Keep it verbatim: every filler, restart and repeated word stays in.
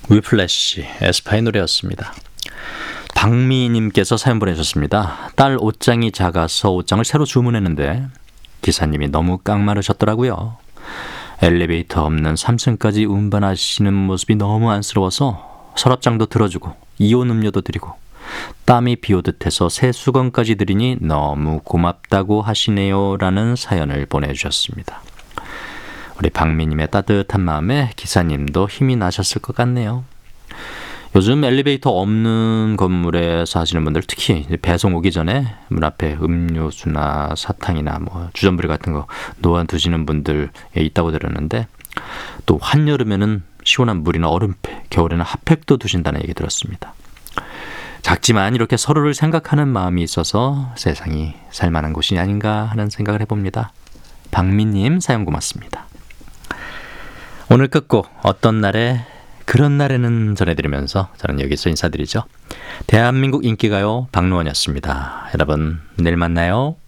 위플래시, 에스파의 노래였습니다. 박미님께서 사연 보내주셨습니다. 딸 옷장이 작아서 옷장을 새로 주문했는데 기사님이 너무 깡마르셨더라고요. 엘리베이터 없는 삼 층까지 운반하시는 모습이 너무 안쓰러워서 서랍장도 들어주고 이온 음료도 드리고 땀이 비오듯 해서 새 수건까지 드리니 너무 고맙다고 하시네요 라는 사연을 보내주셨습니다. 우리 박미님의 따뜻한 마음에 기사님도 힘이 나셨을 것 같네요. 요즘 엘리베이터 없는 건물에 사시는 분들, 특히 배송 오기 전에 문 앞에 음료수나 사탕이나 뭐 주전부리 같은 거 놓아두시는 분들 있다고 들었는데, 또 한여름에는 시원한 물이나 얼음팩, 겨울에는 핫팩도 두신다는 얘기 들었습니다. 작지만 이렇게 서로를 생각하는 마음이 있어서 세상이 살만한 곳이 아닌가 하는 생각을 해봅니다. 박민님 사연 고맙습니다. 오늘 끝곡 어떤 날에 그런 날에는 전해드리면서 저는 여기서 인사드리죠. 대한민국 인기가요 박노원이었습니다. 여러분 내일 만나요.